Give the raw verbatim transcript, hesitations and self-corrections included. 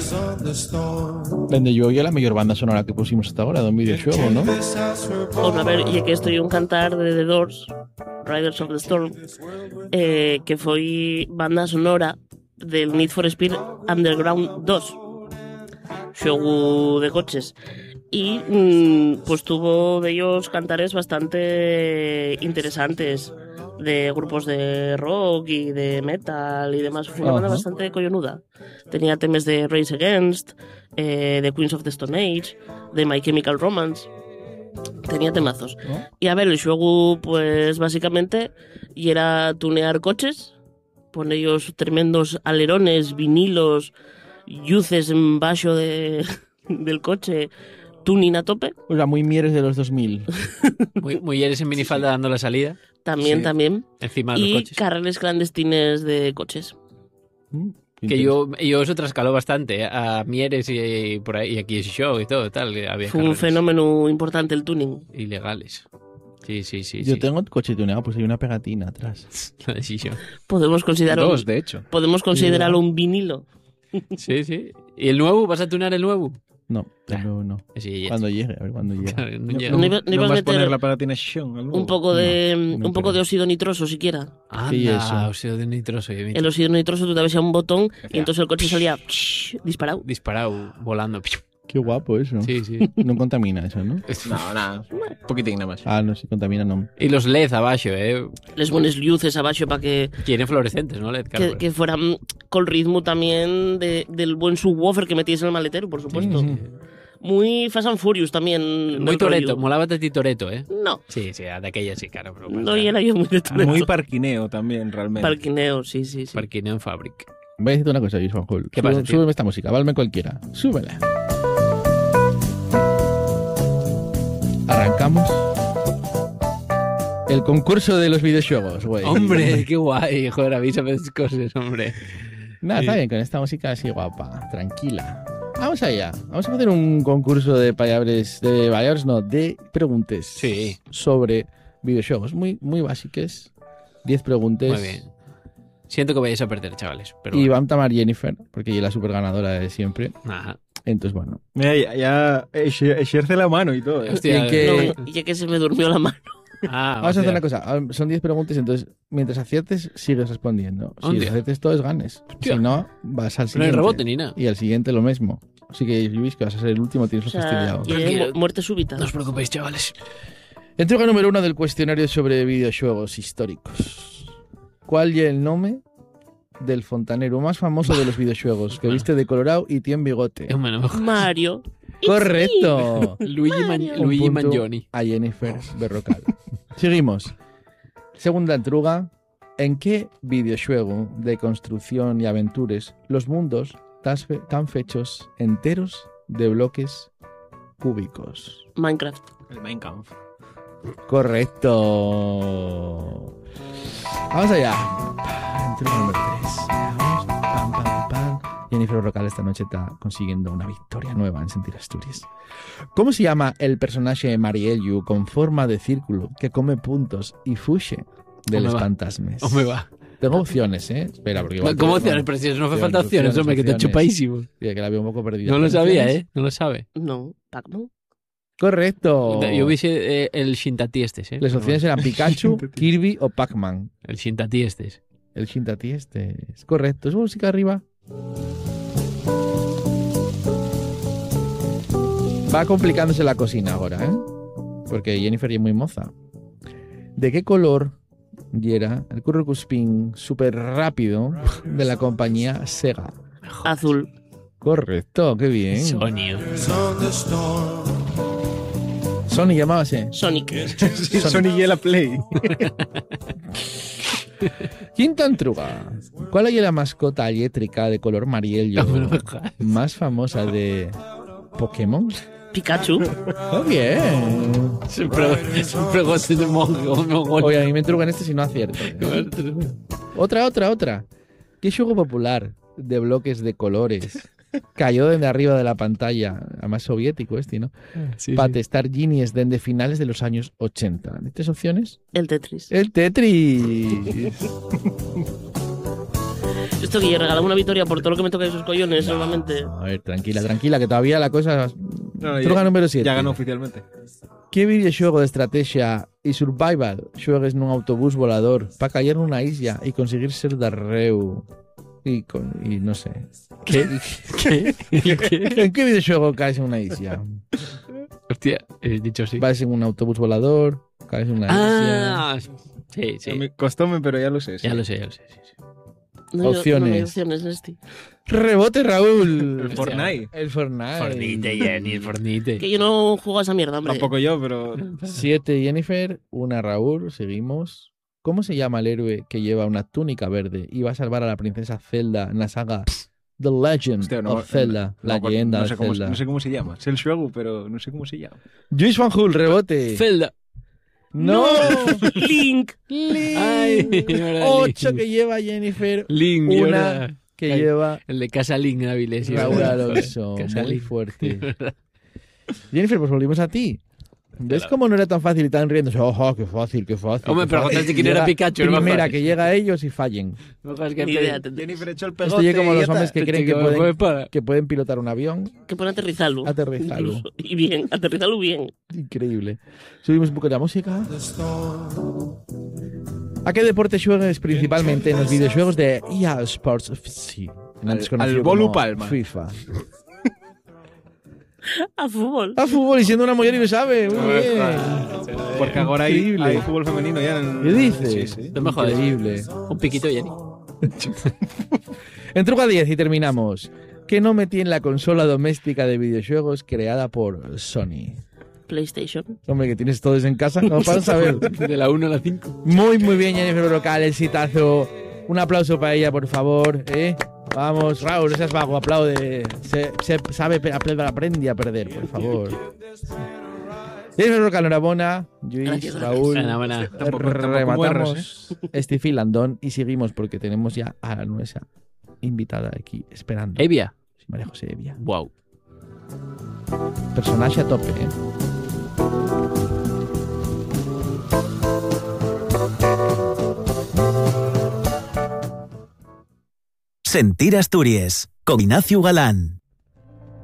Dende yo é a mellor banda sonora que pusimos hasta agora dun videoxogo, non? Bueno, a ver, e que isto é un cantar de The Doors, Riders of the Storm, eh, que foi banda sonora del Need for Speed Underground dos, xogo de coches. Y mmm, pues tuvo de ellos cantares bastante interesantes de grupos de rock y de metal y demás. Fue una banda Ajá. bastante coyonuda. Tenía temas de Rage Against, eh, de Queens of the Stone Age, de My Chemical Romance. Tenía temazos. ¿No? Y a ver, el juego, pues básicamente, y era tunear coches, poner ellos tremendos alerones, vinilos, luces en baixo de, del coche, tuning a tope. O sea, muy mieres de los dos mil. Muy, mujeres en minifalda dando la salida También, Sí. también. encima de los Y coches. carreras clandestines de coches. Mm, Que yo, yo eso trascaló bastante ¿eh? A Mieres y, y por ahí, y aquí es show y todo, tal. Había Fue un carreras fenómeno importante el tuning. ilegales. Sí, sí, sí. Yo sí. tengo el coche tuneado, pues hay una pegatina atrás. La de Shisho. Podemos considerarlo, Dos, de hecho. podemos considerarlo un vinilo. Sí, sí. ¿Y el nuevo? ¿Vas a tunear el nuevo? No, de nuevo no. Sí, ya Cuando llegue, a ver cuando llegue. Claro, no No, llega. No iba- no no ibas a vas a meter poner la pegatina Shishon al nuevo. Un poco de No, un poco de óxido nitroso siquiera. ¿Qué es Anda, eso? óxido de nitroso. y El óxido nitroso tú te dabas a un botón y Hacía entonces el coche salía disparado. disparado, volando. Qué guapo eso. Sí, sí. No contamina eso, ¿no? No, nada. Un poquitín nada más. Ah, no, si contamina no. Y los L E D abajo, ¿eh? Les pones luces abajo para que, Quieren fluorescentes, ¿no? L E D, claro. que, que fueran con ritmo también de, del buen subwoofer que metías en el maletero, por supuesto. Sí, sí. Muy Fast and Furious también. Muy del Toreto, rollo. molaba a ti Toreto, ¿eh? No, Sí, sí, de aquella sí, claro. Pero pues, no y era yo muy de Toretto. Muy parquineo también, realmente. Parquineo, sí, sí, sí. Parquineo en Fabric. Voy a decirte una cosa, Luis Juanjol. ¿Qué Sube- pasa, tío? Súbeme esta música, válme cualquiera. Súbela. Arrancamos el concurso de los videojuegos, güey. Hombre, qué guay. Joder, avísame esas cosas, hombre. Nada, está bien, con esta música así guapa, tranquila. Vamos allá. Vamos a hacer un concurso de palabras, de palabras no, de preguntas. Sí. Sobre videojuegos, muy, muy básicas. Diez preguntas. Muy bien. Siento que vayáis a perder, chavales. Pero Y bueno. vamos a llamar Jennifer, porque ella es la super ganadora de siempre. Ajá. Entonces, bueno. Mira, ya, ya ejer- ejerce la mano y todo. ¿eh? Hostia, ¿En qué- No, ya que se me durmió la mano. Ah, Vamos a hacer hostia. una cosa. ah, Son diez preguntas, entonces, mientras aciertes, sigues respondiendo. Si Hostia. aciertes todos, ganes. Hostia. Si no, vas al No hay siguiente. rebote ni nada. Y al siguiente lo mismo. Así que, Luis, que vas a ser el último, tienes O lo sea, fastidiado. y, eh, Tranquilo. mu- muerte súbita. No os preocupéis, chavales. Entrega número uno del cuestionario sobre videojuegos históricos. ¿Cuál es el nombre del fontanero más famoso de los videojuegos? Que viste de colorado y tiene bigote. Es bueno, mejor. Mario. ¡Correcto! Luigi, Man- Mario. Un Luigi punto Mangioni. a Jennifer Berrocal. Seguimos. Segunda entruga. ¿En qué videojuego de construcción y aventuras los mundos tas- tan fechos enteros de bloques cúbicos? Minecraft. El Minecraft. Correcto. Vamos allá. Entruga número tres. Vamos. Pam, pam, pam. Jennifer Berrocal esta noche está consiguiendo una victoria nueva en Sentir Asturias. ¿Cómo se llama el personaje de Mariellu con forma de círculo que come puntos y fuye de Home los va. fantasmas? Hombre, va. Tengo opciones, ¿eh? Espera, porque igual... ¿Cómo te- opciones? no, Pero si no hace opciones, falta opciones, opciones, hombre, que te opciones. chupadísimo. Sí, que la veo un poco perdida. No lo sabía, ¿Opciones? ¿eh? No lo sabe. No, Pac-Man. Correcto. Yo vi eh, el Shintatiestes, ¿eh? Las opciones eran Pikachu, Kirby o Pac-Man. El Shintatiestes. El Shintati este. Es correcto. ¿Es música arriba? Va complicándose la cocina ahora, ¿eh? Porque Jennifer ya es muy moza. ¿De qué color diera el Currucuspin súper rápido de la compañía Sega? Azul. Correcto, qué bien. Sonido. Sony llamábase. Sonic. Sí, Sony y la Play. Quinta entruga. ¿Cuál es la mascota eléctrica de color amarillo No me lo jodas. más famosa de Pokémon? Pikachu. Oh, bien. Siempre, siempre goces de mongo. mongo. Oye, a mí me entruga en este si no acierto. Otra, otra, otra. ¿Qué juego popular de bloques de colores cayó desde arriba de la pantalla? Además soviético este, ¿no? Sí, Para sí. testar genies desde finales de los años ochenta. ¿Tres opciones? El Tetris. El Tetris. Esto que regala una victoria por todo lo que me toca esos collones, solamente. A ver, tranquila, tranquila, que todavía la cosa... No, Truca número siete. Ya ganó oficialmente. ¿Qué videojuego de estrategia y survival xuegues nun autobús volador para caer nunha isla e conseguir ser darreu? Y, con, y no sé. ¿Qué? ¿Qué? ¿Qué? ¿En qué videojuego caes en una isla? Hostia, he dicho sí. Vas en un autobús volador, caes en una isla. Ah, sí, sí. Me costóme, pero ya lo sé. sí. Ya lo sé, ya lo sé. Sí, sí. No, Opciones. No, no hay opciones en este. Rebote, Raúl. El Fortnite. El Fortnite. Fornite, Jenny, el Fornite. Que yo no juego a esa mierda, hombre. Tampoco yo, pero... Siete Jennifer, una Raúl, seguimos. ¿Cómo se llama el héroe que lleva una túnica verde y va a salvar a la princesa Zelda en la saga The Legend Hostia, no- of Zelda? no- la no- leyenda no de sé cómo, Zelda. no sé cómo se llama. Sé el juego, pero no sé cómo se llama. Luis Van Hull, rebote. Zelda. ¡No! Link. Link. Ay, verdad, Ocho Link. que lleva Jennifer. Link, Una verdad. que Ay, lleva El de Casa Link en Avilés. sí, Raúl verdad. Alonso. Casa Muy Link. fuerte. Jennifer, pues volvimos a ti. ¿Ves cómo no era tan fácil y tan riéndose? ¡Ojo, qué fácil, qué fácil! Hombre, qué pero fácil! contaste quién era Llega Pikachu, no Primera, jodas. que llega a ellos y fallen. No jodas que Ni idea. te- Jennifer echó el Esto pegote llega como y ya los hombres está. que creen que Te quedo pueden, jueves para. que pueden pilotar un avión. Que pone aterrizarlo. Aterrizarlo. Incluso. Y bien, aterrizarlo bien. Increíble. Subimos un poco la música. ¿A qué deporte juegas principalmente en los videojuegos de E A Sports F C? Antes Al- conocido al Bolu como Palma. FIFA. A fútbol. A fútbol y siendo una mujer y lo sabe. Muy bien. Porque ahora hay, Increíble. hay fútbol femenino ya en... ¿Qué dices? Sí, sí. No me jodas. Increíble. Un piquito, Jenny. En Truca diez y terminamos. ¿Qué no metí en la consola doméstica de videojuegos creada por Sony? PlayStation. Hombre, que tienes todos en casa, como para saber. De la uno a la cinco. Muy, muy bien, Jennifer Brocal, el citazo. Un aplauso para ella, por favor. ¿eh? Vamos, Raúl, no seas vago, aplaude. Se, se sabe, apre- aprende a perder, por favor. Jennifer Brocal, enhorabuena. Luis, Gracias, Raúl. Enhorabuena. Tampoco- tampoco rematamos muerras, este filandón y seguimos porque tenemos ya a nuestra invitada aquí esperando. Evia. María José Evia. Wow. Personaje a tope, ¿eh? Sentir Asturias, con Ignacio Galán.